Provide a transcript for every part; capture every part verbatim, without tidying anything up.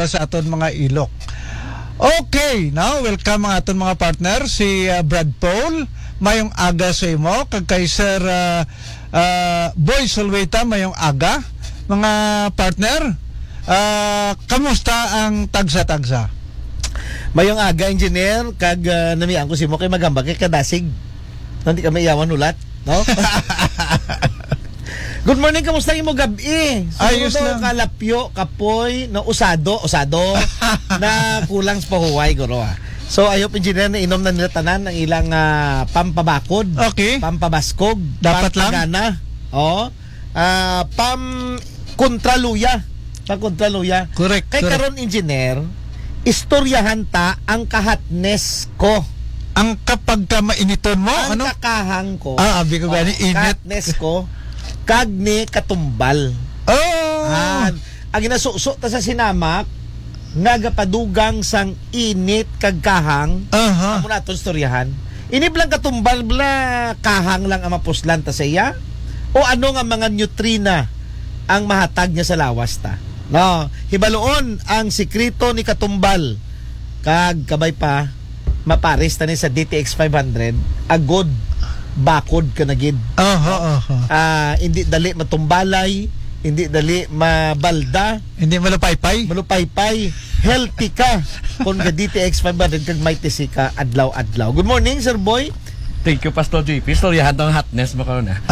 para sa aton mga ilok. Okay, now welcome mga aton mga partner si uh, Brad Paul, mayong aga sa imo, kag kay Sir uh, uh, Boy Solweta mayong aga. Mga partner, uh, kamusta ang tagsa-tagsa? Mayong aga, engineer, kag uh, namiang ko si mo kay magamba kay kadasig. Nanti kami iyawan ulat, no? Good morning, kamusta imo gabi? Ayos Siguro lang. Kalapyo, kapoy, no usado, usado na kulang sa pahuway guro. Ah. So ayop engineer na inom na nila tanan ang ilang uh, pampabakod, Okay. pampabaskog, Dapat lang. pampagana. Oh. Ah, pam kontraluya. Pam kontraluya. Correct. Kay correct. karon engineer, istoryahan ta ang kahatnes ko. Ang kapag ka mainiton mo, Ang ano? kakahang ko. Ah, abi ko gani init. Kahatnes ko. Kag ni katumbal. Oh. Ah, ang ginasuso ta sa sinamak nagapadugang sang init kag kahang. Aha. Amo na aton istoryahan. Iniblang katumbal bla kahang lang ang mapuslan ta sa iya. O ano nga mga nutrina ang mahatag niya sa lawas ta. No, hibaloon ang sikreto ni katumbal. Kag kabay pa mapares ta ni sa D T X five hundred agod bakod ka na gid. Aha, aha. Ah, hindi dali matumbalay, hindi dali mabalda, Hindi malupay-pay? malupaypay, healthy ka kung ga D T X five hundred kag may tisi ka adlaw-adlaw. Good morning, Sir Boy. Thank you, Pastor J P. Storyahan tong hotness mo karon na.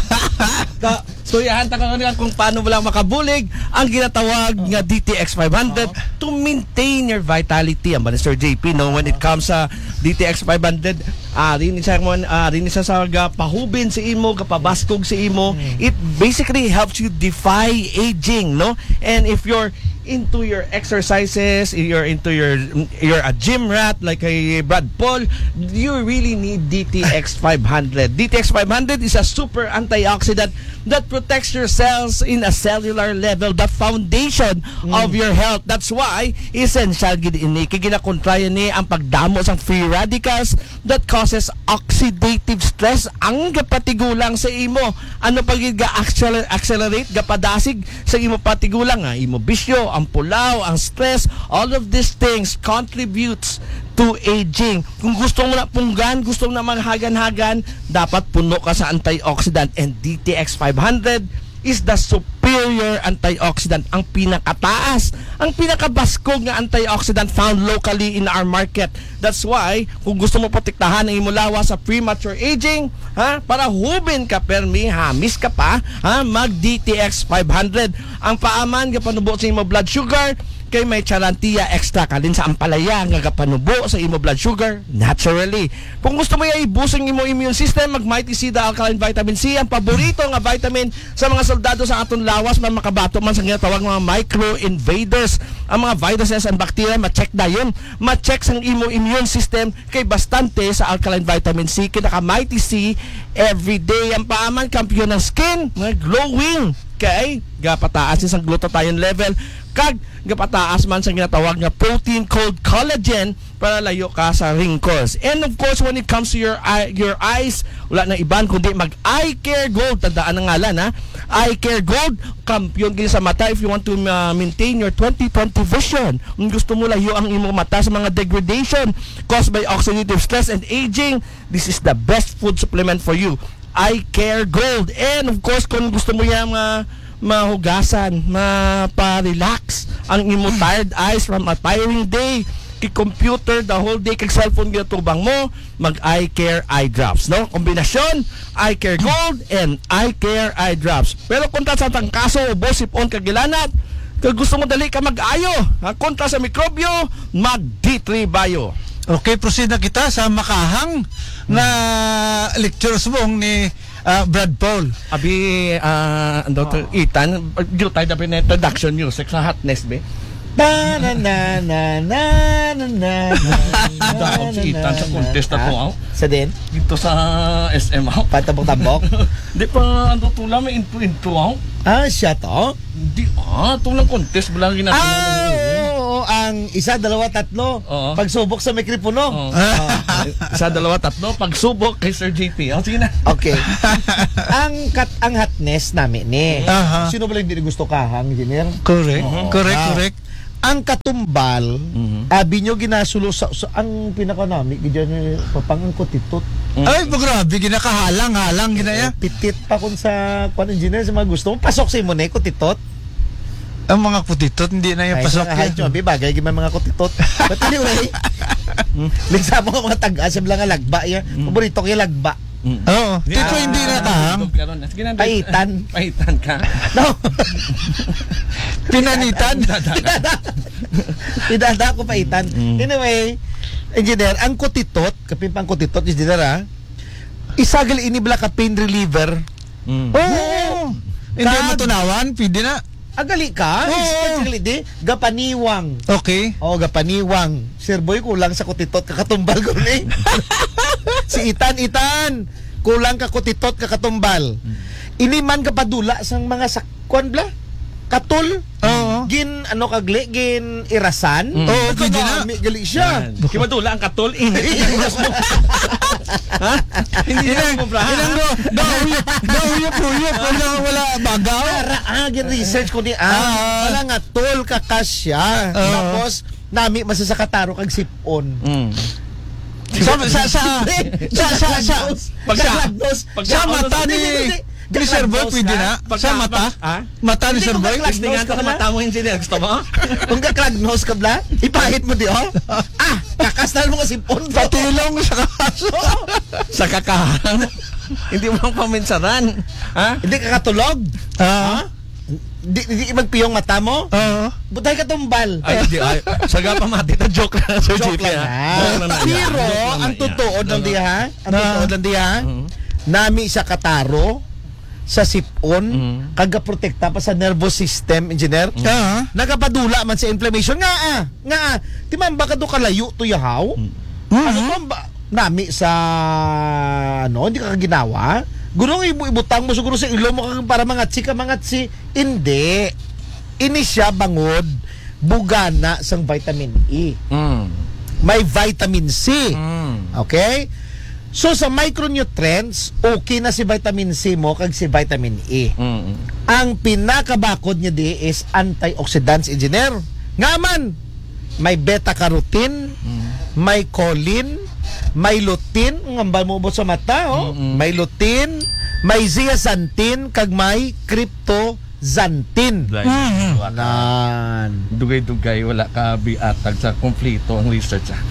Ka, storyahan ta karon kung paano mo lang makabulig ang ginatawag nga D T X five hundred to maintain your vitality. Ang ba ni Sir J P, no, when it comes sa D T X five hundred, ah rin isa mo ah rin isa sa ga pahubin si imo, kapabaskog si imo. It basically helps you defy aging, no? And if you're into your exercises, you're into your you're a gym rat like kay Brad Paul, you really need D T X five hundred. D T X five hundred is a super antioxidant that protects your cells in a cellular level, the foundation mm. of your health. That's why essential gid ini kay ginakontraya ni ang pagdamo sang free radicals that causes oxidative stress ang gapatigulang sa imo. Ano pag ga accelerate gapadasig sa imo patigulang nga imo bisyo, ang pulaw, ang stress, all of these things contributes to aging. Kung gusto mo na punggan, gusto mo na maghagan-hagan, dapat puno ka sa antioxidant, and D T X five hundred is the superior antioxidant, ang pinakataas, ang pinakabaskog nga antioxidant found locally in our market. That's why, kung gusto mo protektahan ang imulawa sa premature aging, ha, para hubin ka permi, hamis ka pa, ha, mag D T X five hundred. Ang paaman, kapanubo sa imo blood sugar, kay may charantia extra kalin sa ampalaya nga kapanubo sa imo blood sugar naturally. Kung gusto mo i-boost ang imo immune system, mag Mighty C the Alkaline Vitamin C, ang paborito nga vitamin sa mga soldado sa aton lawas man makabato man sa ginatawag mga micro invaders. Ang mga viruses and bacteria ma-check dayon, ma-check sang imo immune system kay bastante sa Alkaline Vitamin C, kinaka Mighty C every day. Ang paaman kampiyon ng skin, mga glowing kay gapataas isang glutathione level, kag gapataas man sa ginatawag nga protein called collagen para layo ka sa wrinkles. And of course, when it comes to your eye, your eyes, wala na iban kundi mag Eye Care Gold. Tandaan ang ngalan, ha. Eye Care Gold, kampiyon gini sa mata if you want to uh, maintain your twenty twenty vision. Kung gusto mo layo ang imong mata sa mga degradation caused by oxidative stress and aging, this is the best food supplement for you. Eye Care Gold. And of course, kung gusto mo yung mga mahugasan, mapa-relax ang imo tired eyes from a tiring day, ki-computer the whole day, kag cellphone ginatubang mo, mag Eye Care Eye Drops, no? Kombinasyon, Eye Care Gold and Eye Care Eye Drops. Pero kung ta sa tangkaso o bosipon kagilanat, kag gusto mo dali ka mag-ayo, ha, kontra sa mikrobyo, mag D three Bio. Okay, proceed na kita sa makahang na lectures mong ni uh, Brad Paul. Abi, uh, Doctor Oh. Ethan, dito tayo na pinag-introduction music sa hotness, be. Na na na na na na na. Daog si Ethan sa contest na po, ah. Sa din? Dito sa S M, ako. Patabok-tabok? Di pa, ano tula, may intro-intro, ako. Ah, siya to? Di, ah, tulang contest, bilang ginatula. Ah, oo, ang isa, dalawa, tatlo. Oo. Pagsubok sa mikropono. Oh. Isa, dalawa, tatlo, pagsubok kay Sir J P. Oh, sige na. Okay. ang kat ang hotness namin ni. Aha. Sino ba lang hindi gusto kahang, engineer? Correct, Oo. correct, Ah. correct. ang katumbal, Mhm. abi nyo ginasulo sa, sa ang pinakanami, ganyan papang kutitot. Ay, pa grabe, ginakahalang, halang, ginaya. Pitit pa kun sa kwan engineer sa mga gusto mo. Pasok sa imo ne kutitot. Ang mga kutitot, hindi na yung Ay, pasok sa kahit yan. nyo, abi bagay gimay mga kutitot. But anyway, lingsa mo nga mga taga-asa nga lagba ya. Paborito ko yung lagba. Oo. Tito, hindi na kahang. Paitan. Paitan ka. No. Pinanitan. Pinada ko paitan. Anyway, engineer, ang kutitot, kapimpang kutitot, engineer ha, isagal inibla ka pain reliever. Mm. Oo. Hindi mo tunawan, pwede na. Agali ka? Oo. Especially di, gapaniwang. Okay. O, gapaniwang. Sir Boy, kulang sa kutitot, kakatumbal ko ni. Si Itan, Itan, kulang ka kutitot, kakatumbal. Iniman ka padula sang mga sakwan bla? Katul? Oo. Gin, ano kagli, gin irasan? Mm. Oo, pwede na. Nagkakami, gali siya. Kimadula ang katol. Ingas mo. Ha? Hindi na mo bra. Ilang go, dahuyop, dahuyop, huyop, wala, wala, bagaw. Para, ah, gin research ko ni, ah, Ah. wala nga, tol, kakasya. Oo. Tapos, nami, masasakataro kag sipon. Mm. Sa, sa, sa, sa, sa, sa, Pag sa, sa- pag sa sa- mata Hindi, ni, hindi, hindi. ni Sir Boy, pwede na. Pag- Sa mata, ha? mata ni Hindi Sir ko Boy. kaklas- Tingnan ka sa mata mo engineer. Gusto mo? Kung kaklagnos ka bla, ipahit mo di, oh. Ah, kakastal mo nga sipon. Patilong sa kaso. Sa kakahang. Hindi mo lang paminsaran. Ha? Hindi ka katulog. Ah, Di, di magpiyong mata mo. oo. Butay ka tumbal. Ay, hindi. Ay, saga pa mati. Na joke lang. Sir Joke J P, lang ha? ha. Joke lang na yan. Pero, Joke lang ang na totoo yan. lang diha, ang Na- totoo lang diha, Mhm. nami sa kataro, sa sipon, Mhm. kagaprotekta pa sa nervous system, engineer. Ah, Nagapadula man sa inflammation. Nga ah, nga ah. Di man baka do kalayo to yahaw? Ano mhm. to ba? Nami sa, ano, hindi ka ginawa? Gurong ibu-ibutang mo siguro sa ilo mo kag para mangatsi ka mangatsi. Hindi. Ini siya bangod bugana sang vitamin E. Mm. May vitamin C. Mm. Okay? So sa micronutrients, okay na si vitamin C mo kag si vitamin E. Mm. Ang pinakabakod niya di is antioxidants, engineer. Nga man, may beta-carotene, may choline, may lutein, ngambal mo ubot sa mata, oh. Mm-mm. May lutein, may zeaxanthin, kag may cryptozantin. Mhm. Nan. Dugay-dugay, wala ka biatag sa kumplito ang research. Ah.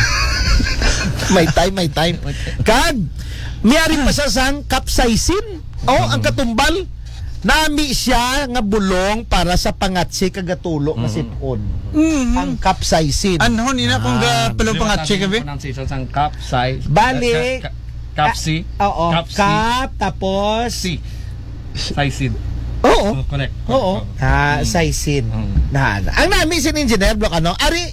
May time, may time. Kag, miyari pa siya sang capsaicin. Oh, ang katumbal. Nami siya nga bulong para sa pangatsi kagatulo nga sipon. Mhm. Ang capsaicin. Ano, nina kung ga palo pangatsi ka, be? Pronunciation sang capsize. Bali. Ka- ka- Capsi. Ah, oo. Capsi. Cap, tapos... Si. Saisid. Oo. Oh, correct. Oo. Ah, saicin. Mm. Na, na. Ang nami sin engineer block ano, ari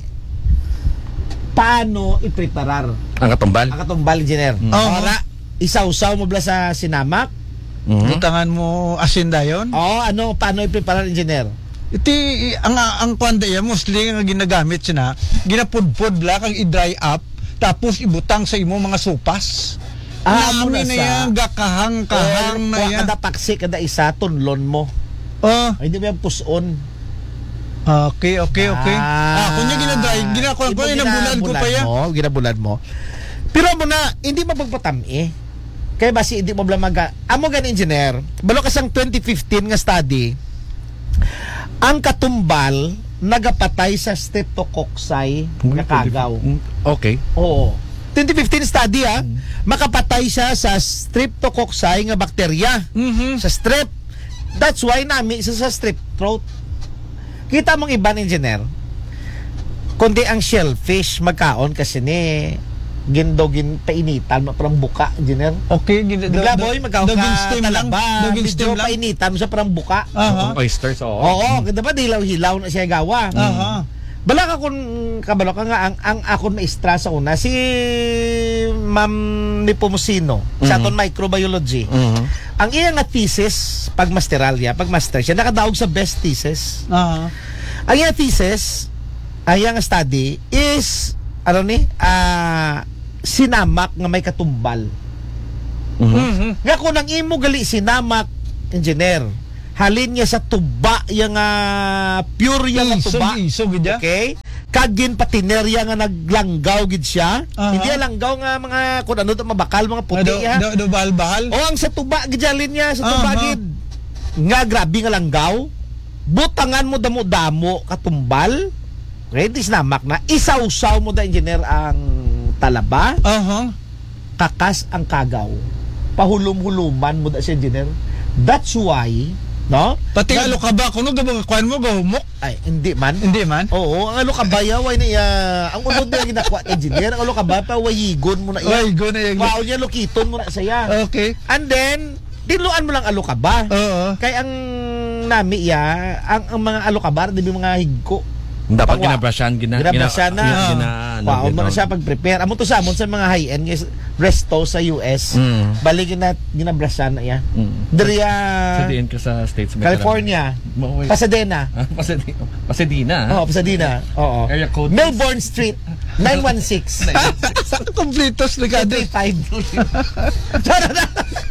paano i-preparar Ang katumbal. ang katumbal engineer? Oo. Para isawsaw mo bla sa sinamak? Mhm. Butangan mo asin dayon. Oo, ano paano i-preparar engineer? Iti ang ang kwanda ya mostly nga ginagamit sina, ginapudpod bla kag i-dry up tapos ibutang sa imo mga sopas. Ah, Nami muna na sa- yan, gakahang kahang na Or, yan. kada paksi kada isa tunlon mo. Oh, Ay di ba yung puson? okay, okay, okay. Ah, kunya ginadry, ginakuha ko Ito yun ang bulan ko pa yan. Mo, ginabulan mo. Pero mo na, hindi mapagpatam eh. Kaya basi hindi mo bla maga. Amo gan engineer, balo kasang twenty fifteen nga study, ang katumbal nagapatay sa streptococci nga kagaw. Okay. Oo. twenty fifteen study ah, makapatay siya sa streptococci nga bakterya. Mhm. Sa strep. That's why nami isa sa strep throat. Kita mong iban engineer. Kundi ang shellfish magkaon kasi ni gindogin painitan parang buka engineer. Okay, gina Bigla boy magkaon ka doging steam lang, talaba, doging steam medyo lang. painitan mo sa parang buka. Aha. Oysters, oo. Oo, kada ba dilaw-hilaw na siya gawa. Aha. Bala ka kun kabalo ka nga ang ang akon maestra sa una si Ma'am Nipomucino sa aton microbiology. Mhm. Ang iya nga thesis pag masteralya, pag master siya nakadaog sa best thesis. Aha. Ang iya thesis, ang iya nga study is ano ni? Ah sinamak nga may katumbal. Mhm. Mhm. Nga kung ang imo gali sinamak engineer halin niya sa tuba yung uh, pure yung nga tuba. Isog, isog, Okay? Kagin patinerya nga naglanggaw gid siya. Aha. Hindi langgaw nga mga kun ano to mabakal mga puti Do, ha. do, do, bahal-bahal. O ang sa tuba gid halin niya sa tuba Aha. gid. Nga grabe nga langgaw. Butangan mo damo-damo katumbal. Okay, disnamak na isawsaw mo da engineer ang talaba. Aha. Kakas ang kagaw. Pahulom-huluman mo da si engineer. That's why, no? Pati Nga- alo ka ba? Kung gabang kwan mo, gahumok? Ay, hindi man. Hindi man? Oo, ang alo kabaya way niya. Ang unod niya ginakuha engineer, ang alo kabaya pa wayigon mo na iya. Ay, go na yung... Wow niya lokiton mo na saya. Okay. And then tinuan mo lang alo kaba. Oo. Kay ang nami ya, ang, ang mga alo kabar, di ba mga higko. Dapat Pangwa. ginabrasyan, gina, Ginabrasyan na. Gina, gina, ano, Wow, mo na gina- siya pag-prepare. Amo to sa amon sa mga high-end guys, resto sa U S. Mm. Baligin na ginabrasyan na iya. Mm. Diri Sa diin ka sa States. may California, karami. Mauwi. Pasadena. Ah, Pasadena. Pasadena. ha? Oo, Pasadena. Oo. Area code. Melbourne Street, nine one six. Sa kompletos na ka three five. Sana na.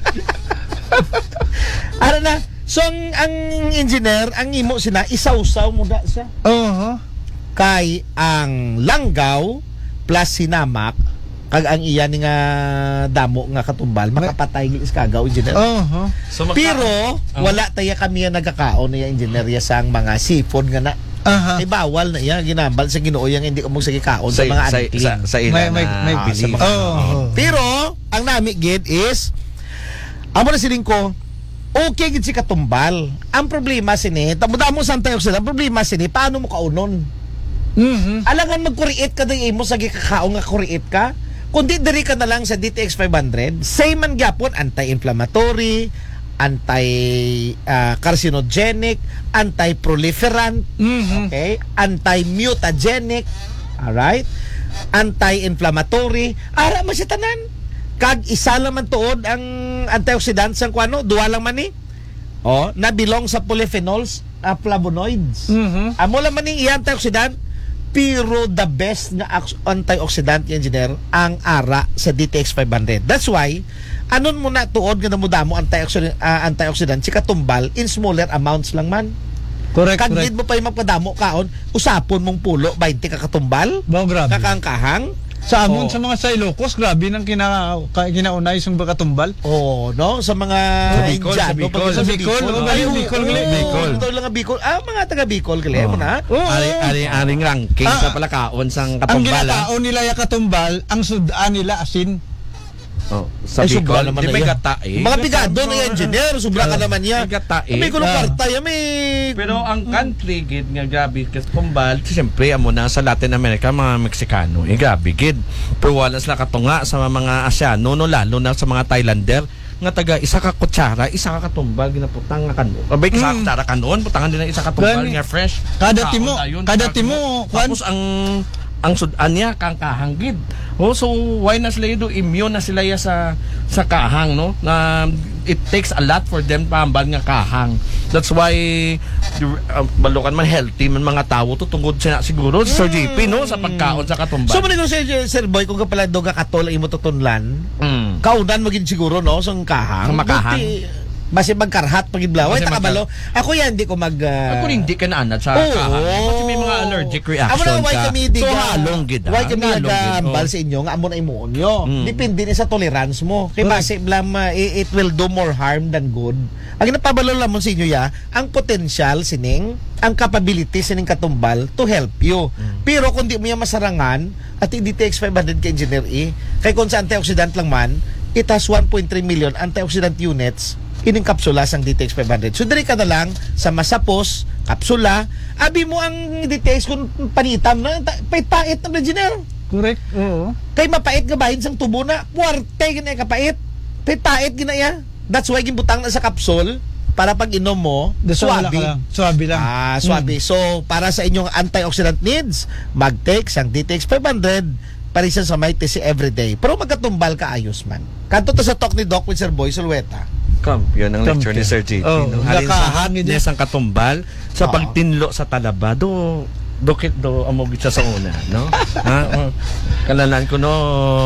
Ano na? So, ang, ang engineer, ang imo sina, isawsaw mo da siya. Oo. Kay ang langgaw plus sinamak, kag ang iya ni nga damo nga katumbal, makapatay ng iskagaw, engineer. Oo. So, magka- Pero, Oh. wala tayo kami nga nagkakaon na engineer ya sang mga seafood nga na. Aha. Ay bawal na iya, ginambal sa Ginoo yang hindi ko mong sige kaon sa, sa, mga sa, unclean. sa, sa ilan May- may- na may belief. belief. Oo. Pero, ang nami gid is, amo na siling ko, okay gid si katumbal. Ang problema sini, tamo-damo sa antioxidant, ang problema sini, paano mo kaunon? Mhm. Alangan mag-create ka din imo sa gikakaon nga create ka. Kundi diri ka na lang sa D T X five hundred, same man gyapon, anti-inflammatory, anti-carcinogenic, anti-proliferant, Mhm. okay? Anti-mutagenic, alright? Anti-inflammatory, ara man siya tanan. Kag isa lang man tuod ang antioxidants sang kuano, duwa lang man ni. Oh, na belong sa polyphenols, uh, flavonoids. Mhm. Amo lang man ning iya antioxidant, pero the best nga ax- antioxidant engineer ang ara sa D T X five hundred. That's why anon mo na tuod nga namudamo antioxidant uh, antioxidant si katumbal in smaller amounts lang man. Correct, Kag correct. need mo pa yung magpadamo kaon, usapon mong pulo twenty ka katumbal, Bao, grabe. kakangkahang. Sa amon, Oh. sa mga Ilocos, grabe nang kina, ka- kinaunay isang bakatumbal. Oh, no? Sa mga Sa Bicol, sa Indiano, Bicol. pag- Sa Bicol, oh, Ay, Bicol, Bicol, gali. Bicol. Ito lang ang Bicol. Ah, mga taga Bicol, gali mo na. Oo. Ari, ari, aring ranking Ah, sa palakaon sang Ang katumbala. ginataon nila yung katumbal, ang sudan nila asin. Oh, sa Ay, sobra Bicol, naman di na may yan. gata eh. Mga bigado na yung engineer, sobra ka naman yan. May gata eh. May kulong Ah. kwarta yan, may... Pero ang country gid nga grabe kasi kumbal siyempre amo na sa Latin America mga Meksikano eh grabe gid. Pero wala sila katunga sa mga Asiano no lalo na sa mga Thailander nga taga isa ka kutsara, isa ka katumbal ginaputang nga kanon. Abay isa ka Mm. kutsara kanon, putangan din na isa katumbal Gani. nga fresh. Kada Kaon timo, tayon, kada tapos- timo, kwan. Tapos ang ang sudan niya kang kahanggid. Oh, so why na sila do immune na sila ya sa sa kahang no? Na it takes a lot for them pambal nga kahang. That's why uh, balukan man healthy man mga tao to tungod siya siguro sa G P no sa pagkaon sa katumbal. So, manigo si Sir Boy, kung kapala do ka katol imo tutunlan, mm. kaunan maging siguro, no? Sa kahang. Sa makahang. Buti, Basi magkarhat pagidlaw. Ay, Basi takabalo. Ako yan, hindi ko mag... uh, Ako hindi ka naanad sa Oo. kahang. Kasi may mga allergic reaction Amo na, why ka. kami di So ka- halong gid. Why kami Halong gid, nagambal oh. sa inyo nga amo na imuon nyo. Mm. Depende ni sa tolerance mo. Kay base blam uh, it, it will do more harm than good. Ang napabalo lamon sa inyo ya, ang potential sining, ang capability sining katumbal to help you. Mm. Pero kung di mo yan masarangan at D T X five hundred ka engineer E, kay kung sa antioxidant lang man, it has one point three million antioxidant units ining kapsula sang D T X five hundred. So diri ka na lang sa masapos, kapsula, abi mo ang D T X kung panitam na, ta- pait-pait na engineer. Correct. Oo. Kay mapait nga bahin sang tubo na, puwarte gina kapait. Pait-pait gina ya. That's why gimbutang na sa kapsul para pag inom mo, Daswala swabe. ka lang. Swabe lang. Ah, swabe. So, para sa inyong antioxidant needs, mag-take sang D T X five hundred parisan sa may T C everyday. Pero magkatumbal ka ayos man. Kanto to sa talk ni Doc with Sir Boy Sulweta. Kampiyon ang lecture ni Sir J P. Oh, no? Halin sa nakahangin hotness ang katumbal sa Oo. pagtinlo sa talaba. Do, dukit do amog siya sa una, no? Ha? Uh, kalanan ko no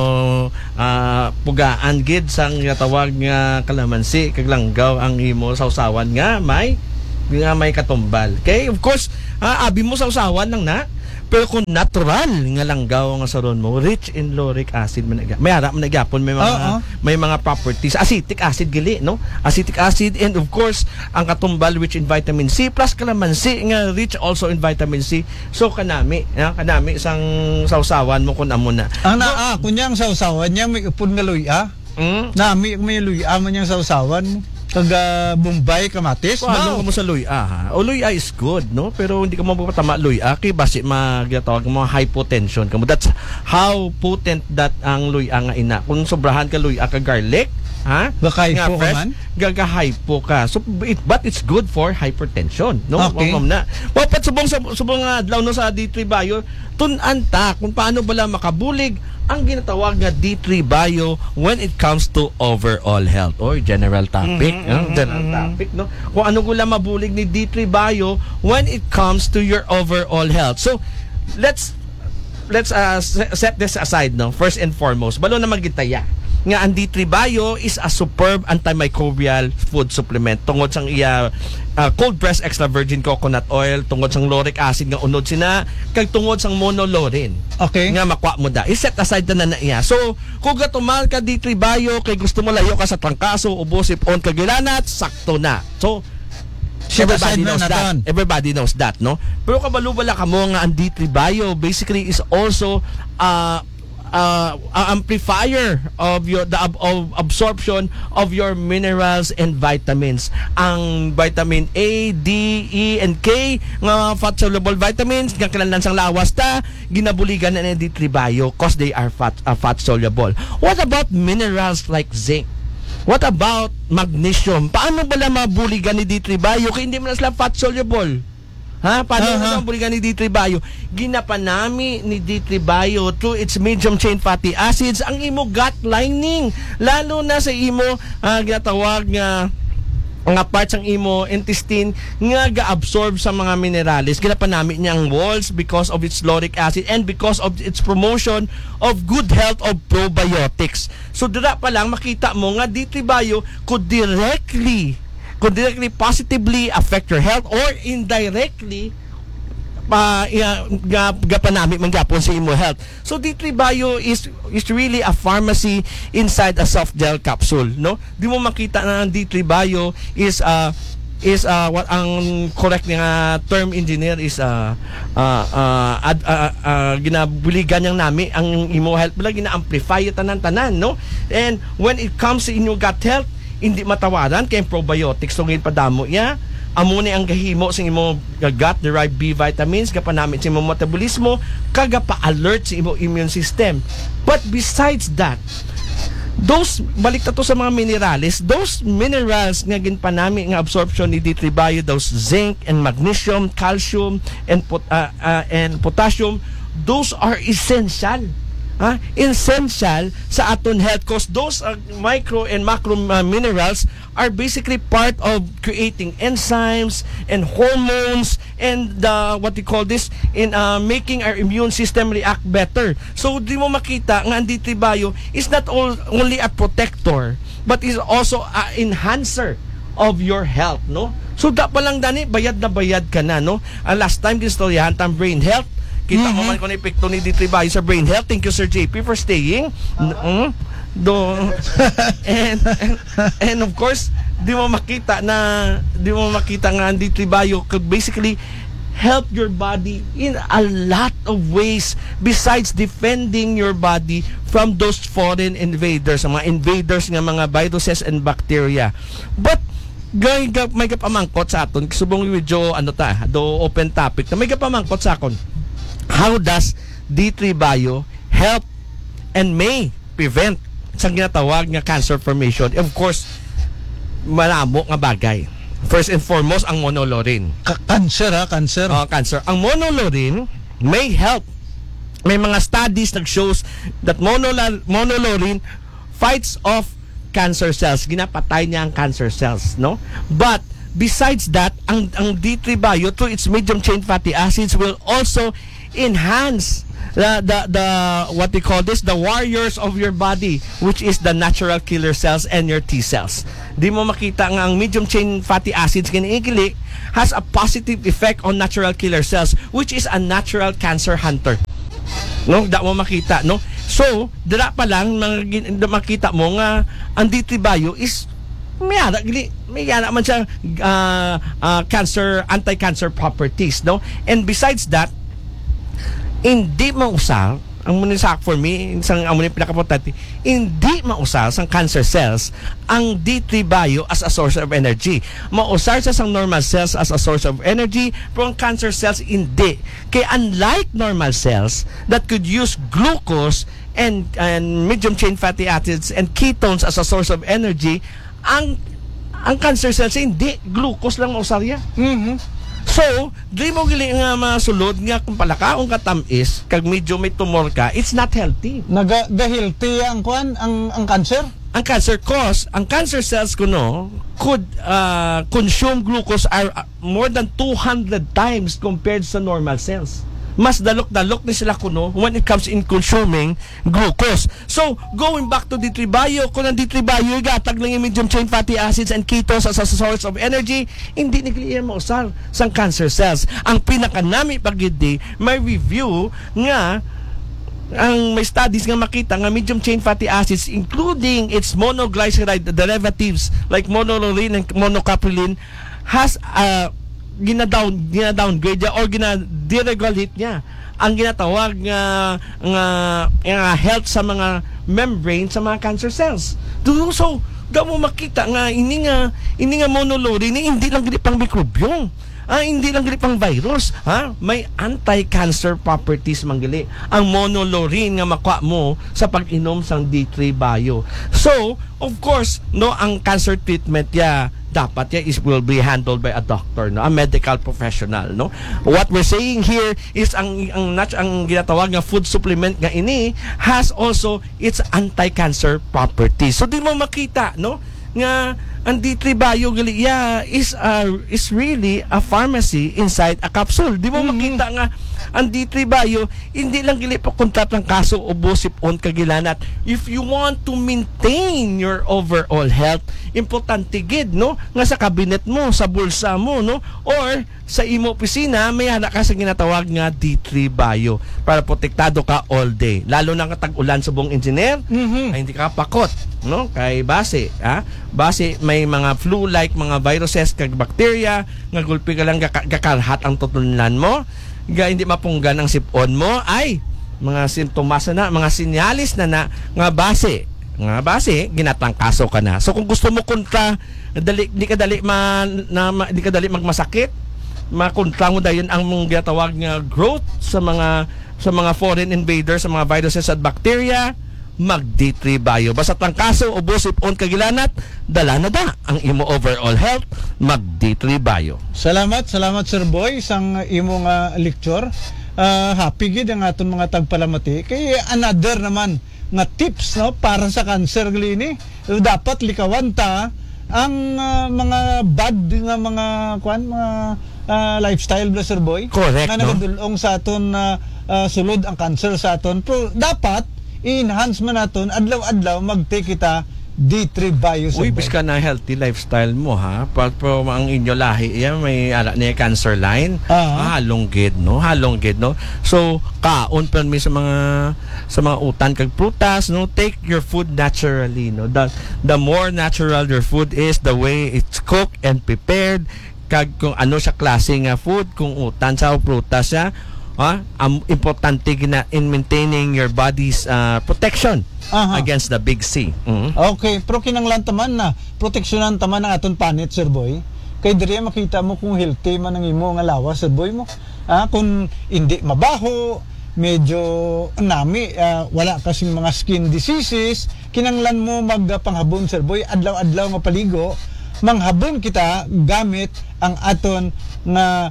uh, pugaan gid sang tawag nga kalamansi kag langgaw ang imo sausawan nga may nga may katumbal. Okay, of course, uh, abi mo sausawan lang na. Pero kung natural nga langgaw nga saron mo, rich in lauric acid man may ara man nagyapon may mga Uh-oh. may mga properties, acetic acid gali, no? Acetic acid, and of course ang katumbal which in vitamin C plus kalamansi nga rich also in vitamin C. So kanami, ya, kanami sang sausawan mo kun amo na. Ang na, ah, kunyang sausawan niya, may upon nga luya. Mm? Nami, may luya mo niyang sausawan mo. Taga Bombay, Kamatis. Wow. Balong Ka mo sa luya, ha? O luya is good, no? Pero hindi ka mapapatama luya kay basi magatawag mo hypotension ka mo. That's how potent that ang luya nga ina. Kung sobrahan ka luya ka garlic, ha? Gaka-hypo ka man? Gaga-hypo ka. So it, but it's good for hypertension, no? Okay. Ma'am na. Wapat subong sa subong nga adlaw no sa D three Bio, tun-an ta kung paano bala makabulig ang ginatawag nga D three Bio when it comes to overall health or general topic, Mm-hmm, no? General mm-hmm. topic, no? Kung ano gula mabulig ni D three Bio when it comes to your overall health. So let's let's uh, set this aside, no? First and foremost, balo na magitaya nga ang D three Bio is a superb antimicrobial food supplement tungod sang iya uh, cold pressed extra virgin coconut oil, tungod sang lauric acid nga unod sina, kag tungod sang monolaurin. Okay. Nga makwa mo da. I-set aside na na iya. So, kung gatumal ka D three Bio kay gusto mo layo ka sa trangkaso, ubos, ipon, kagilanat, sakto na. So, Set aside everybody na knows na that. ton. Everybody knows that, no? Pero kabalubala ka mo nga ang D three Bio basically is also uh, uh, amplifier of your the ab- of absorption of your minerals and vitamins. Ang vitamin A, D, E, and K nga fat soluble vitamins nga kinahanglan sang lawas ta ginabuligan na ni D three Bio cause they are fat uh, fat soluble. What about minerals like zinc? What about magnesium? Paano ba lang mabuligan ni D three Bio kung hindi man sila fat soluble? Ha? Paano Uh-huh. uh-huh. mabuligan ni D three Bio? Ginapanami ni D three Bio through its medium chain fatty acids ang imo gut lining. Lalo na sa imo uh, ginatawag nga nga parts ang imo intestine nga ga-absorb sa mga minerales. Ginapanami niya ang walls because of its lauric acid and because of its promotion of good health of probiotics. So dira pa lang makita mo nga D three Bio could directly could directly positively affect your health or indirectly pa uh, gapanami man gapon sa imo health. So D three Bio is is really a pharmacy inside a soft gel capsule, no? Di mo makita na ang D three Bio is uh is uh, what ang correct nga term engineer is uh, uh, uh, ad, uh, uh, ginabuligan niyang nami ang imo health bala gina-amplify tanan-tanan, no? And when it comes to inyo gut health, hindi matawaran kay probiotics tungin padamo ya amo ni ang gahimo sa imo gut derived B vitamins gapanamit sa imo metabolismo kaga pa-alert sa imo immune system. But besides that, those balik ta to sa mga minerales, those minerals nga ginpanami nga absorption ni D three Bio, those zinc and magnesium, calcium and pot, uh, uh, and potassium, those are essential. Ha? Essential sa aton health cause those uh, micro and macro uh, minerals are basically part of creating enzymes and hormones and uh, what we call this in uh, making our immune system react better. So di mo makita nga ang D three Bio is not all, only a protector but is also a enhancer of your health, no? So da pa lang dani bayad na bayad ka na, no? Ang last time gistoryahan tam brain health. Kita mm-hmm. mo man kung epekto ni D three Bio sa brain health. Thank you, Sir J P, for staying. Uh-huh. Do and, and and of course, di mo makita na di mo makita nga ang D three Bio could basically help your body in a lot of ways besides defending your body from those foreign invaders, mga invaders nga mga viruses and bacteria. But gay may kapamangkot sa aton subong video ano ta do open topic na may kapamangkot sa akon. How does D three Bio help and may prevent sa ginatawag nga cancer formation? Of course, malamo nga bagay. First and foremost, ang monolaurin. Ka- cancer ha, cancer. Uh, cancer. Ang monolaurin may help. May mga studies nag-shows that monolaurin, monolaurin fights off cancer cells. Ginapatay niya ang cancer cells, no? But besides that, ang ang D three Bio through its medium chain fatty acids will also enhance the, the the what they call this, the warriors of your body, which is the natural killer cells and your T cells. Di mo makita nga ang medium chain fatty acids kiniikili has a positive effect on natural killer cells, which is a natural cancer hunter. No, da mo makita, no? So, dira pa lang mag- makita mo nga ang D three Bio is may ana gili may ana man siya uh, uh, cancer anti-cancer properties, no? And besides that, hindi mausal ang munisak for me isang amo ni pinakaimportante, hindi mausal sang cancer cells ang D three Bio as a source of energy. Mausal sa sang normal cells as a source of energy, pero ang cancer cells hindi. Kaya unlike normal cells that could use glucose and and medium chain fatty acids and ketones as a source of energy, ang ang cancer cells hindi, glucose lang mausal ya. Mhm. So, di mo gili nga masulod nga kung palakaong katamis kag medyo may tumor ka, it's not healthy. Naga healthy ang kwan ang ang cancer. Ang cancer cause, ang cancer cells kuno could uh, consume glucose are uh, more than two hundred times compared sa normal cells. Mas dalok-dalok ni sila kuno when it comes in consuming glucose. So, going back to D three Bio, kung ang D three Bio igatag lang yung medium chain fatty acids and ketones as a source of energy, hindi nagli mo usar sang cancer cells. Ang pinakanami pagidi may review nga ang may studies nga makita nga medium chain fatty acids including its monoglyceride derivatives like monolaurin and monocapryline has a gina-down gina-downgrade niya or gina-deregulate niya ang ginatawag nga nga, nga health sa mga membrane sa mga cancer cells. So, daw mo makita nga ini nga ini nga monolaurin hindi lang gid pang mikrobyo. Ah, hindi lang gili pang virus, ha? May anti-cancer properties manggili ang monolaurin nga makuha mo sa pag-inom sang D three Bio. So, of course, no, ang cancer treatment ya dapat ya is will be handled by a doctor, no, a medical professional, no. What we're saying here is ang ang nat ang ginatawag nga food supplement nga ini has also its anti-cancer properties. So di mo makita, no, nga ang D three Bio gali yeah, is uh, is really a pharmacy inside a capsule. Di mo mm-hmm. makita nga ang D three Bio hindi lang gili pa kontrat ng kaso ubosip-on kagilanat. If you want to maintain your overall health, importante gid, no, nga sa cabinet mo, sa bulsa mo, no, or sa imo opisina may hana ka sa ginatawag nga D three Bio para protektado ka all day. Lalo na katag ulan sa buong engineer, mm-hmm. ay hindi ka pakot, no, kay base, ha? Base may mga flu-like mga viruses kag bacteria nga gulpi ka lang gakarhat ang tutulan mo, ga hindi mapunggan ang sipon mo, ay mga simptomas na, mga sinyalis na na nga base nga base ginatangkaso ka na. So kung gusto mo kontra dali di ka dali man na di ka dali magmasakit, makontra mo dayon ang mong ginatawag nga growth sa mga sa mga foreign invaders, sa mga viruses at bacteria, mag D three Bio. Basta tangkaso ubosip-on kagilanat, dala na da ang imo overall health, mag D three Bio. Salamat, salamat Sir Boy sang imo nga lecture. Uh, happy gid ang aton mga tagpalamati kay another naman nga tips, no, para sa cancer glini. Dapat likawan ta ang uh, mga bad nga mga kwan mga uh, lifestyle bla Sir Boy. Correct, nga no? nagadulong sa aton uh, uh, sulod ang cancer sa aton. Pero dapat i-enhance man naton adlaw-adlaw mag-take kita D three Bio. Uy, bis ka na healthy lifestyle mo, ha? Pag po ang inyo lahi, yan, may ala niya cancer line. Uh-huh. Ah, halong gid, no? Halong gid, no? So, kaon pa mi sa mga sa mga utan kag prutas, no? Take your food naturally, no? The, the more natural your food is, the way it's cooked and prepared, kag kung ano siya klase nga food, kung utan sa o prutas siya, ha? Um, importante gina in maintaining your body's uh, protection. Uh-huh. Against the big C. Mm-hmm. Okay, pero kinanglan taman na proteksyonan taman ang aton panit, Sir Boy. Kay diri makita mo kung healthy man ang imo nga lawas, Sir Boy mo. Ah, kung hindi mabaho, medyo nami, uh, wala kasing mga skin diseases, kinanglan mo magpanghabon, Sir Boy, adlaw-adlaw nga paligo, manghabon kita gamit ang aton nga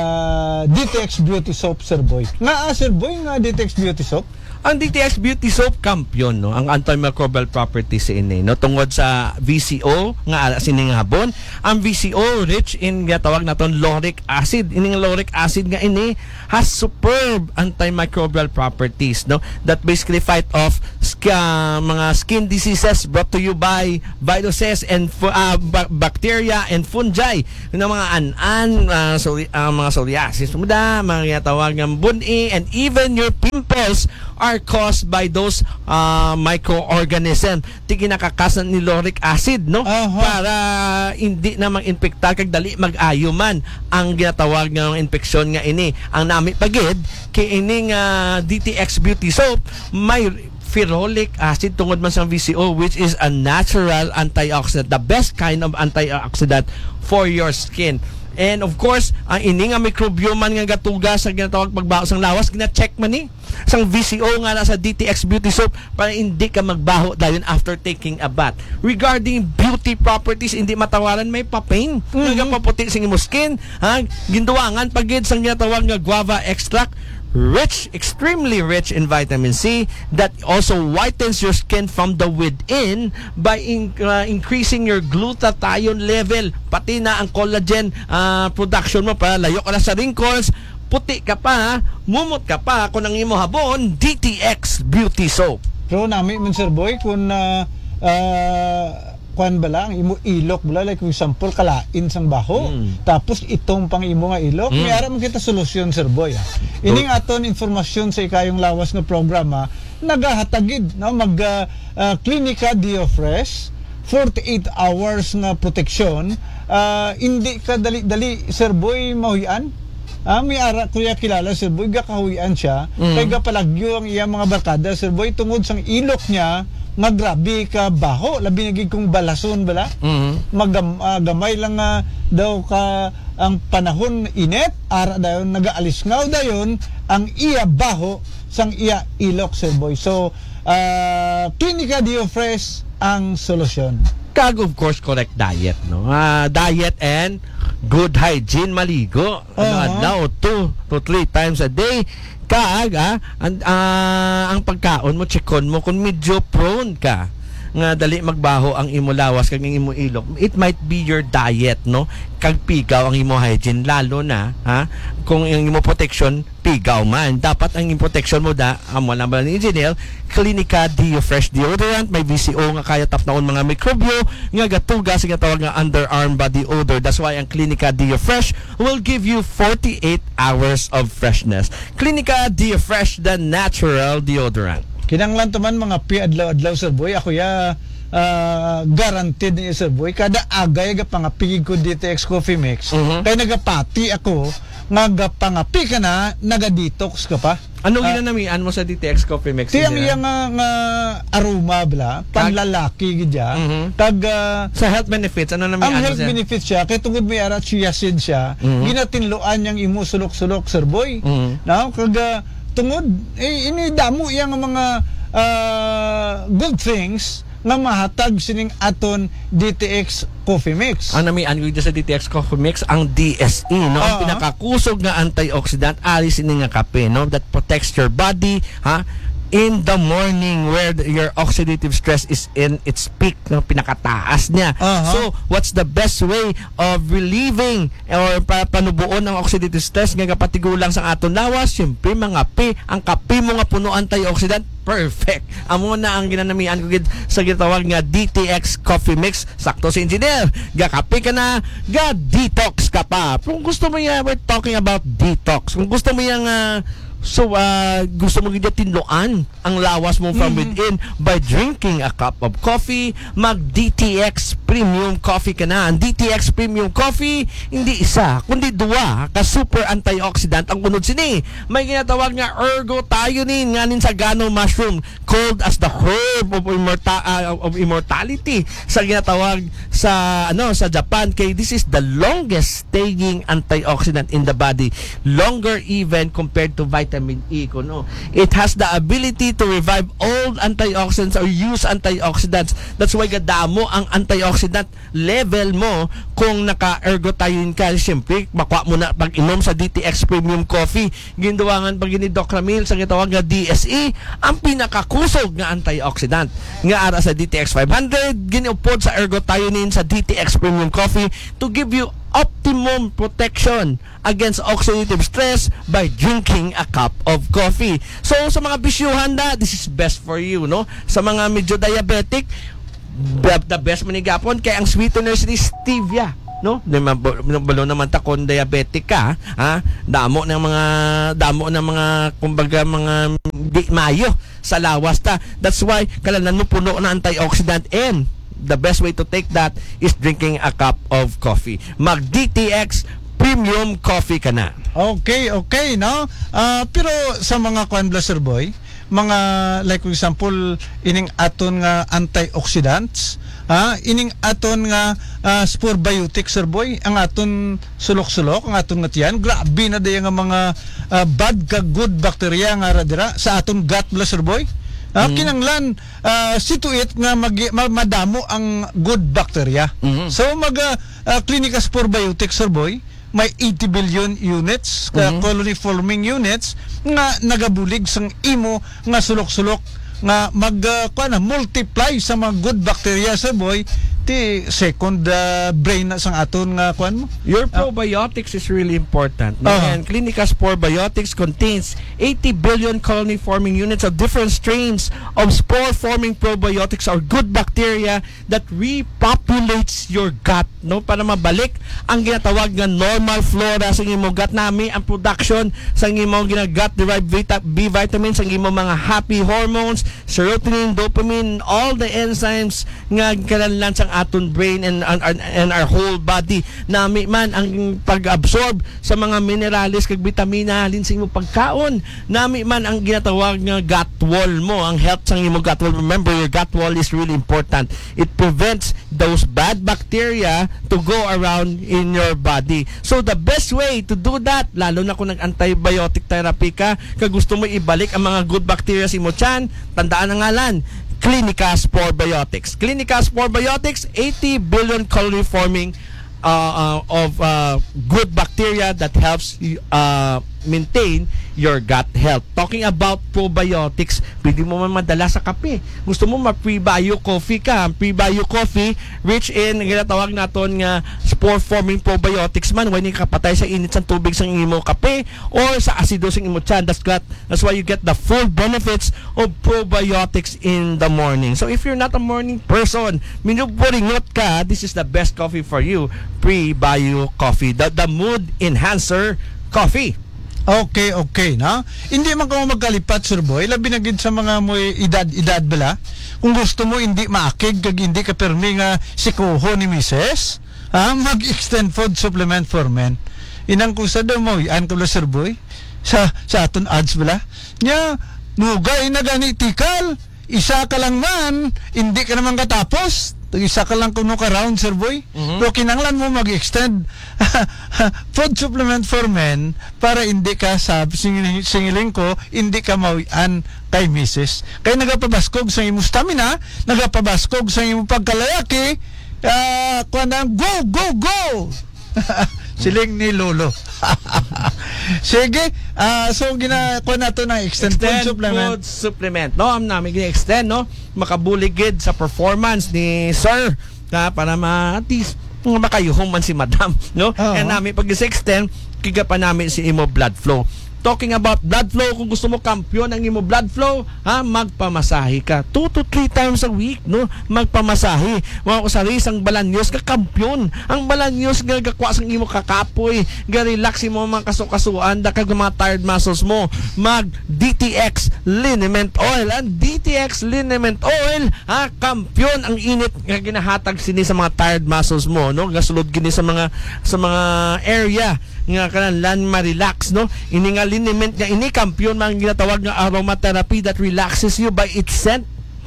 uh, D T X Beauty Soap, Sir Boy. Nga, ah, Sir Boy, nga D T X Beauty Soap? Ang D T X Beauty Soap kampiyon no, ang antimicrobial properties ini no tungod sa V C O nga sining habon. Ang V C O rich in gatawag naton lauric acid. Ining lauric acid nga ini has superb antimicrobial properties no that basically fight off sk- uh, mga skin diseases brought to you by viruses and fu- uh, ba- bacteria and fungi. Yung mga an-an uh, so, uh, mga psoriasis muda, mga gatawag ng buni, and even your pimples are caused by those uh, microorganisms. Ti kinakakasan ni lauric acid no Uh-huh. para hindi na mag-infektar kag dali mag-ayo man ang ginatawag nga infeksyon nga ini. Ang nami pagid kay ining uh, D T X Beauty Soap may ferrolic acid tungod man sa V C O, which is a natural antioxidant, the best kind of antioxidant for your skin. And of course, ang ini nga microbiome nga gatuga sa ginatawag pagbaho sang lawas, gina-check man ni sang V C O nga na sa D T X Beauty Soap para hindi ka magbaho dayon after taking a bath. Regarding beauty properties, hindi matawaran may papain. Mm-hmm. Nga paputi sing imong skin, ha? Ginduwangan pagid sang ginatawag nga guava extract, rich, extremely rich in vitamin C that also whitens your skin from the within by in, uh, increasing your glutathione level, pati na ang collagen uh, production mo para layo ka na sa wrinkles, puti ka pa, mumot ka pa kung ang imo habon, D T X Beauty Soap. Pero nami man, Sir Boy, kung uh, uh, kuan bala ang imo ilok bala, like for example kalain sang baho, mm. tapos itong pang imo nga ilok, mm. may ara man kita solusyon, Sir Boy. Ha? Ining aton informasyon sa ikayong lawas nga programa nagahatagid no mag uh, uh, Clinica Diofresh forty-eight hours nga protection, uh, hindi ka dali-dali, Sir Boy, mahuyan. Ah, may ara kuya kilala, Sir Boy, gakahuyan siya, mm. kay gapalagyo ang iya mga barkada, Sir Boy, tungod sang ilok niya magrabi ka baho, labi nagig kong balason bala, mm-hmm. Magam, uh, gamay lang uh, daw ka ang panahon init, ara dayon nagaalis ngaw dayon ang iya baho sang iya ilok, Sir Boy. So uh, Clinica Diofresh ang solusyon. Kag of course correct diet no. Uh, diet and good hygiene, maligo ano Uh-huh. adlaw two to three times a day. Kag ah, ang, ah, ang pagkaon mo checkon mo kung medyo prone ka nga dali magbaho ang imo lawas kag ang imo ilok, it might be your diet no, kag pigaw ang imo hygiene, lalo na ha kung ang imo protection pigaw man, dapat ang imo protection mo da amo lang ba ni engineer Clinica Diofresh deodorant, may V C O nga kaya tapnaon mga mikrobyo nga gatuga sa tawag nga underarm body odor. That's why ang Clinica Diofresh will give you forty-eight hours of freshness. Clinica Diofresh, the natural deodorant. Kinanglan taman mga pi adlaw-adlaw, Sir Boy, ako ya uh, guaranteed ni Sir Boy kada agay ga pangapigig ko D T X Coffee Mix, uh-huh. kay nagapati ako nagapangapi ka na, naga-detox ka pa. Ano uh, ginanamian mo sa D T X Coffee Mix? Tiyang iya nga, nga aroma bla, panlalaki gidya, uh-huh. tag uh, sa health benefits, ano namian? Ang health siya? benefits siya, kay tungod may ara chia seed siya, uh-huh. ginatinloan niyang imo sulok-sulok, Sir Boy. Uh-huh. Now, kag uh, tungod, eh, ini damo yang mga uh, good things nga mahatag sining aton D T X Coffee Mix. Ang namian ko sa D T X Coffee Mix, ang D S E, no? Ang Uh-huh. pinakakusog nga antioxidant, alis ini nga kape, no? That protects your body, ha? In the morning where the, your oxidative stress is in its peak, no, pinakataas niya. Uh-huh. So, what's the best way of relieving or pa, panubuon ang oxidative stress nga kapatigulang sa aton lawas? Siyempre, mga pi, ang kape mo nga puno antioxidant, perfect. Amo na ang ginanamian ko gid sa gitawag nga D T X Coffee Mix. Sakto si engineer, gakape ka na, ga detox ka pa. Kung gusto mo yan, we're talking about detox. Kung gusto mo yung uh, So, uh, gusto mo gina tinloan ang lawas mo from mm-hmm. within by drinking a cup of coffee, mag-D T X Premium Coffee ka na. Ang D T X Premium Coffee, hindi isa, kundi dua ka super antioxidant ang unod sini. May ginatawag nga ergothioneine nganin sa gano mushroom, called as the herb of, immorta- uh, of immortality sa ginatawag sa ano sa Japan, kay this is the longest staying antioxidant in the body, longer even compared to vitamin vitamin E kuno. It has the ability to revive old antioxidants or use antioxidants. That's why gadamo ang antioxidant level mo kung naka-ergotayin ka. Siyempre, makuha mo na pag inom sa D T X Premium Coffee. Ginduwangan pag ni Doctor Ramil sa gitawag nga D S E, ang pinakakusog nga antioxidant. Nga ara sa D T X five hundred, giniupod sa ergothioneine sa D T X Premium Coffee to give you optimum protection against oxidative stress by drinking a cup of coffee. So sa mga bisyuhan na, this is best for you, no? Sa mga medyo diabetic, the best manigapon kay ang sweeteners ni stevia, no? Balo naman ta kung diabetic ka, ha? Damo ng mga damo ng mga kumbaga mga di mayo sa lawas ta. That's why kalanan mo puno na antioxidant, and the best way to take that is drinking a cup of coffee. Mag D T X Premium Coffee ka na. Okay, okay, no? Ah, pero sa mga kwan Sir Boy, mga like for example, ining aton nga antioxidants, ha, ining aton nga uh, spore biotic Sir Boy, ang aton sulok-sulok, ang aton nga tiyan, grabe na day nga mga uh, bad ka good bacteria nga ra dira sa aton gut Sir Boy. Ah, mm-hmm. Kinanglan uh, situate nga mag, ma, madamo ang good bacteria. Mm-hmm. So mag uh, uh, Clinica Spore Biotic Sir Boy, may eighty billion units, mm-hmm. colony forming units nga nagabulig sang imo nga sulok-sulok nga mag uh, kuana multiply sa mga good bacteria Sir Boy, ti second uh, brain na sang aton nga kuan mo. Your probiotics uh, is really important. No? Uh-huh. And Clinica Spore Biotics contains eighty billion colony forming units of different strains of spore forming probiotics or good bacteria that repopulates your gut, no, para mabalik ang ginatawag nga normal flora sa imong gut, nami ang production sa imong ginagut derived vita- B vitamins, sa imong mga happy hormones, serotonin, dopamine, all the enzymes nga kinahanglan sa aton brain and, and and our whole body. Nami man ang pag-absorb sa mga minerales kag bitamina halin sa imong pagkaon. Nami man ang ginatawag nga gut wall mo, ang health sa imong gut wall. Remember, your gut wall is really important. It prevents those bad bacteria to go around in your body. So the best way to do that, lalo na kung nag-antibiotic therapy ka, kag gusto mo ibalik ang mga good bacteria sa imong tiyan, tandaan ang ngalan, Clinica Spore Biotics. Clinica Spore Biotics, eighty billion colony forming uh, uh, of uh, good bacteria that helps uh, maintain your gut health. Talking about probiotics, pwede mo man madala sa kape. Gusto mo ma-pre-bio coffee ka. Pre-bio coffee, rich in, ginatawag naton nga spore-forming probiotics man. When kapatay sa init sa tubig sa imo kape or sa asido sa imo tiyan. That's, got, that's why you get the full benefits of probiotics in the morning. So if you're not a morning person, minuburingot ka, this is the best coffee for you. Pre-bio coffee. The, the mood enhancer coffee. Okay, okay, na. Hindi man ka mo magkalipat, Sir Boy. Labi na gid sa mga mo edad-edad bala. Kung gusto mo hindi maakig kag hindi ka permi nga sikuho ni Missus, ha, mag-extend food supplement for men. Inang kusa daw mo, yan ko Sir Boy. Sa sa aton ads bala. Nya, nugay na gani tikal. Isa ka lang man, hindi ka naman katapos. Isa ka lang kuno ka round, Sir Boy. Mm-hmm. Pero kinanglan mo mag-extend food supplement for men para hindi ka sabi singiling, singiling ko, hindi ka mawian kay Missus Kaya nagapabaskog sa imong stamina, nagapabaskog sa imong pagkalayaki, uh, kuanang go, go, go! Siling ni Lolo. Sige, uh, so ginakuha na to ng extend, extend food supplement. Food supplement. No, am namin gina-extend, no? Makabuligid sa performance ni Sir, na para ma at least makayuhong man si Madam, no? Uh-huh. And namin pag extend, kiga pa namin si imo blood flow. Talking about blood flow, kung gusto mo kampiyon ang imo blood flow, ha, magpamasahe ka. Two to three times a week, no? Magpamasahe. Mga kusari, isang balanyos ka kampiyon. Ang balanyos, gagakwa sang imo kakapoy. Ga-relax mo mga kasukasuan, dakag mga tired muscles mo. Mag-D T X Liniment Oil. Ang D T X Liniment Oil, ha, kampiyon ang init nga ginahatag sini sa mga tired muscles mo, no? Gasulod gini sa mga sa mga area nga kanang ma-relax, no? Ini nga liniment nga ini kampiyon mga ginatawag nga aromatherapy that relaxes you by its scent.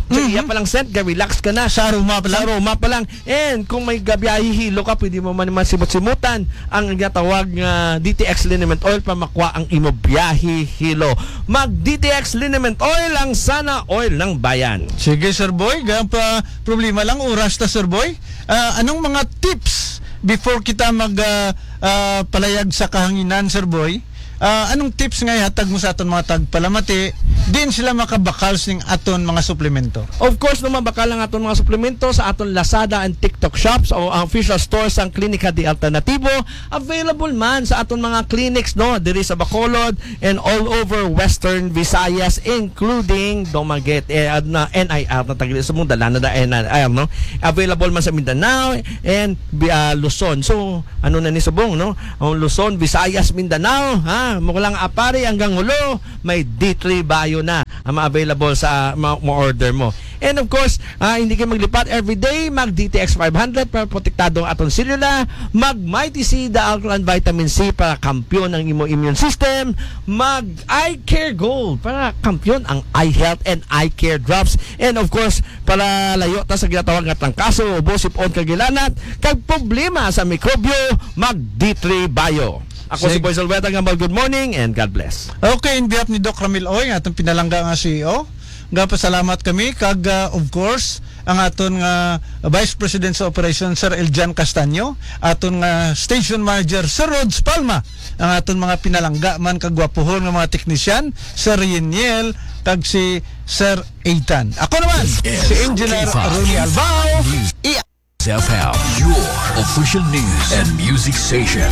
So, iya pa lang sent ka, relax ka na. Sa Roma pa Sa lang. Roma pa lang. And kung may gabiyahe hilo ka, pwede mo man masimot-simutan ang ginatawag nga D T X Liniment Oil para makuha ang imo biyahe hilo. Mag D T X Liniment Oil ang sana oil ng bayan. Sige, Sir Boy. Ganun pa problema lang, oras ta, Sir Boy. Ah, anong mga tips before kita mag ah, ah, palayag sa kahanginan, Sir Boy? Ah, anong tips nga ihatag mo sa aton mga tagpalamati din sila makabakals ning aton mga suplemento? Of course naman baka lang aton mga suplemento sa aton Lazada and TikTok shops o ang official stores ang Klinika de Alternativo. Available man sa aton mga clinics no diri sa Bacolod and all over Western Visayas including Dumaguete eh, na N I R na tagili sa mong dala na da N I R no. Available man sa Mindanao and uh, Luzon. So ano na ni subong no? Ang Luzon, Visayas, Mindanao ha mo lang apari hanggang ulo may D three Bio na ang available sa ma-order mo. And of course, uh, hindi kayo maglipat everyday, mag D T X five hundred para protektado ang aton selula, mag Mighty C, the Alkaline Vitamin C para kampyon ang imo immune system, mag Eye Care Gold para kampyon ang eye health and eye care drops, and of course, para layo ta sa ginatawag nga trangkaso, ubo, sipon, kagilanat, kag problema sa mikrobyo, mag D three Bio. Ako si Sig- Boy Salveta, ngambal good morning and God bless. Okay, in behalf ni Doc Ramil Oy, atong pinalangga nga C E O, nga pasalamat kami kag uh, of course ang aton nga Vice President sa Operations Sir Eljan Castaño, aton nga Station Manager Sir Rods Palma, ang aton mga pinalangga man kag gwapuhon nga mga teknisyan Sir Yeniel kag si Sir Eitan. Ako naman si Engineer Ronnie Albao. I- F M, your official news and music station.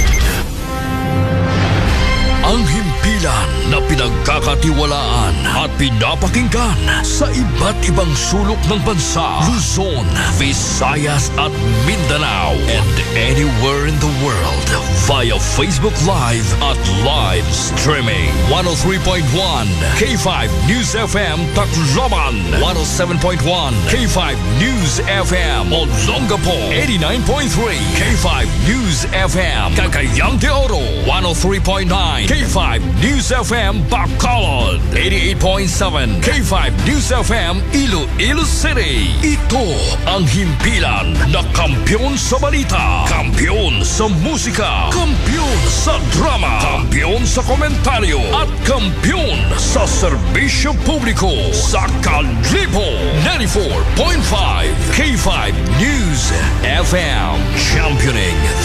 Ang himpilan na pinagkakatiwalaan at pinapakinggan sa iba't ibang sulok ng bansa, Luzon, Visayas at Mindanao, and anywhere in the world via Facebook Live at live streaming. one oh three point one K five News F M Tacloban, one oh seven point one K five News F M Olongapo, eighty-nine point three K five News F M Cagayan de Oro, one oh three point nine K five News F M Bacolod, eighty-eight point seven K five News F M Iloilo City. Ito ang himpilan na kampyon sa balita, kampyon sa musika, kampyon sa drama, kampyon sa komentaryo, at kampyon sa serbisyo publiko sa Kalibo. ninety-four point five K five News F M, championing